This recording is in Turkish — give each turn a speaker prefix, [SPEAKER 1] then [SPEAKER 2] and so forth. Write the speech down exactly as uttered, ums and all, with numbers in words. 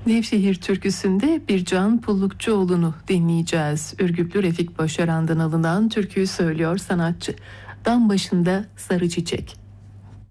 [SPEAKER 1] Nevşehir türküsünde Bircan Pullukçuoğlu'nu dinleyeceğiz. Ürgüplü Refik Başaran'dan alınan türküyü söylüyor sanatçı. Dam başında sarı çiçek.